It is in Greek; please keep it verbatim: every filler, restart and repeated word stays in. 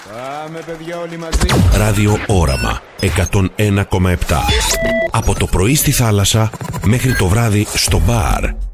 Πάμε παιδιά όλοι μαζί. Ράδιο Όραμα εκατόν ένα κόμμα επτά. Από το πρωί στη θάλασσα μέχρι το βράδυ στο μπαρ.